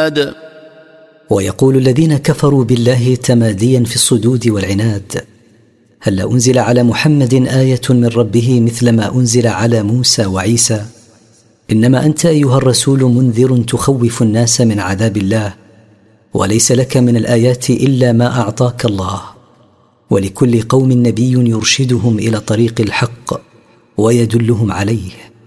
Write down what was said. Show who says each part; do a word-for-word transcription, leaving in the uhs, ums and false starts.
Speaker 1: والعناد.
Speaker 2: ويقول الذين كفروا بالله تماديا في الصدود والعناد: هل أنزل على محمد آية من ربه مثل ما أنزل على موسى وعيسى؟ إنما أنت أيها الرسول منذر تخوف الناس من عذاب الله، وليس لك من الآيات إلا ما أعطاك الله، ولكل قوم نبي يرشدهم إلى طريق الحق ويدلهم عليه.